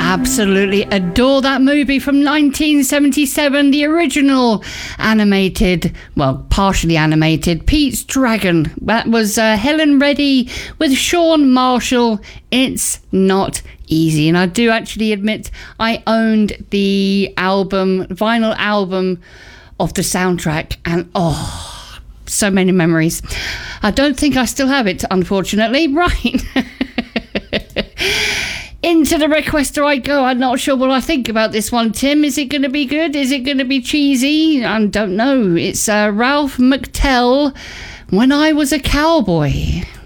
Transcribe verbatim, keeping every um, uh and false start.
Absolutely adore that movie from nineteen seventy-seven, the original animated, well, partially animated, Pete's Dragon. That was uh, Helen Reddy with Sean Marshall. It's not easy. And I do actually admit I owned the album, vinyl album of the soundtrack, and oh, so many memories. I don't think I still have it, unfortunately. Right. Into the requester I go. I'm not sure what I think about this one, Tim. Is it going to be good? Is it going to be cheesy? I don't know. It's uh, Ralph McTell, When I Was a Cowboy.